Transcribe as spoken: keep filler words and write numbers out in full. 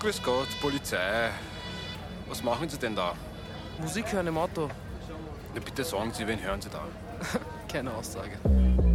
Grüß Gott, Polizei. Was machen Sie denn da? Musik hören im Auto. Na bitte sagen Sie, wen hören Sie da? Keine Aussage.